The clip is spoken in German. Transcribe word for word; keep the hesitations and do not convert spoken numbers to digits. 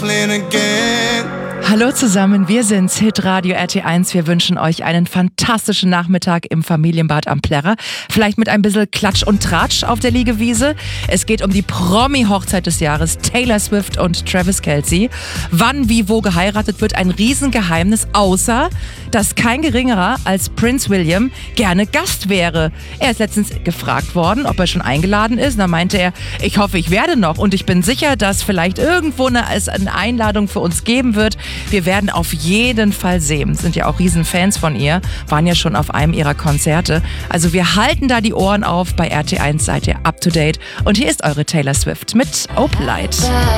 trifling again. Hallo zusammen, wir sind's, Hitradio R T eins. Wir wünschen euch einen fantastischen Nachmittag im Familienbad am Plärrer. Vielleicht mit ein bisschen Klatsch und Tratsch auf der Liegewiese. Es geht um die Promi-Hochzeit des Jahres, Taylor Swift und Travis Kelce. Wann, wie, wo geheiratet wird, ein Riesengeheimnis, außer dass kein geringerer als Prince William gerne Gast wäre. Er ist letztens gefragt worden, ob er schon eingeladen ist. Und da meinte er, ich hoffe, ich werde noch. Und ich bin sicher, dass vielleicht irgendwo eine, es eine Einladung für uns geben wird. Wir werden auf jeden Fall sehen. Sind ja auch Riesenfans von ihr. Waren ja schon auf einem ihrer Konzerte. Also wir halten da die Ohren auf. Bei R T eins seid ihr up to date. Und hier ist eure Taylor Swift mit Opalite.